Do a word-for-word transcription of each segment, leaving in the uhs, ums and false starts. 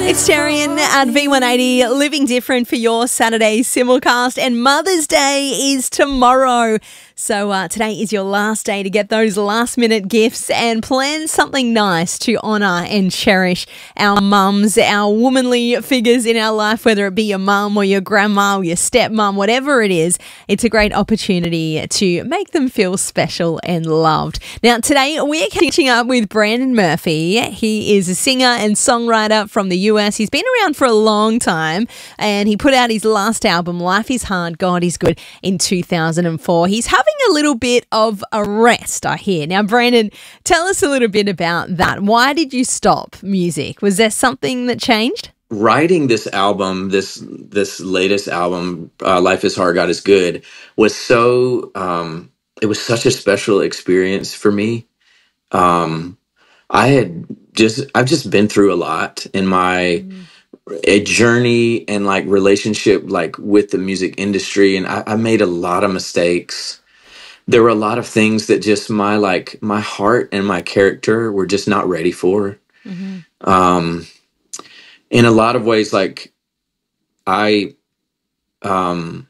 It's Terrian at V one eighty, living different for your Saturday simulcast, and Mother's Day is tomorrow. So uh, today is your last day to get those last minute gifts and plan something nice to honour and cherish our mums, our womanly figures in our life, whether it be your mum or your grandma or your stepmom, whatever it is. It's a great opportunity to make them feel special and loved. Now today we're catching up with Brandon Murphy. He is a singer and songwriter from the U S. He's been around for a long time and he put out his last album, Life is Hard, God is Good, in two thousand four. He's having a little bit of a rest, I hear. Now, Brandon, tell us a little bit about that. Why did you stop music? Was there something that changed? Writing this album, this this latest album, uh, Life is Hard, God is Good, was so, um, it was such a special experience for me. Um, I had just, I've just been through a lot in my mm. a journey and like relationship, like with the music industry. And I, I made a lot of mistakes. There were a lot of things that just my, like my heart and my character were just not ready for. Mm-hmm. Um, in a lot of ways, like I, um,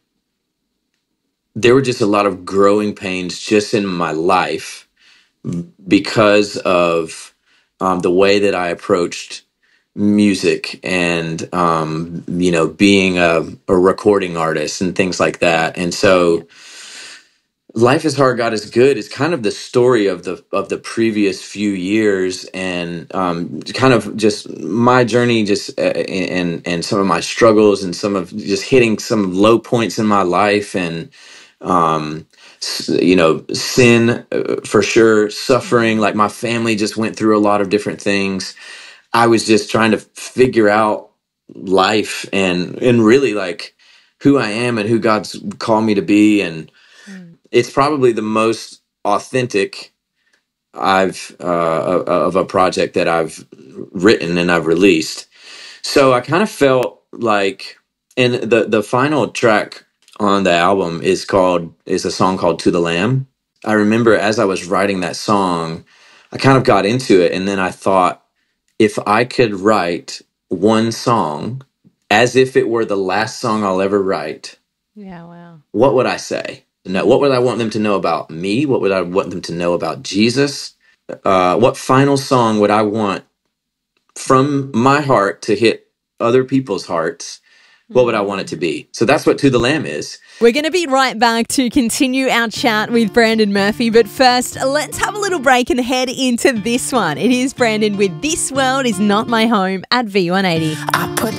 there were just a lot of growing pains just in my life because of um, the way that I approached music and, um, you know, being a, a recording artist and things like that. And so Life is Hard, God is Good is kind of the story of the of the previous few years, and um, kind of just my journey, just uh, and and some of my struggles, and some of just hitting some low points in my life, and um, you know, sin uh, for sure, suffering. Like my family just went through a lot of different things. I was just trying to figure out life and and really like who I am and who God's called me to be, and it's probably the most authentic I've uh, of a project that I've written and I've released. So I kind of felt like, and the the final track on the album is called is a song called To the Lamb. I remember as I was writing that song, I kind of got into it, and then I thought, if I could write one song as if it were the last song I'll ever write, yeah, wow, what would I say? No, what would I want them to know about me? What would I want them to know about Jesus? Uh, what final song would I want from my heart to hit other people's hearts? What would I want it to be? So that's what To the Lamb is. We're going to be right back to continue our chat with Brandon Murphy. But first, let's have a little break and head into this one. It is Brandon with This World Is Not My Home at V one eighty. I put